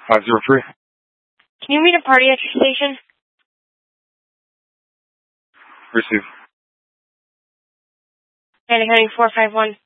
503. Can you meet a party at your station? Receive. Panic Heading 451.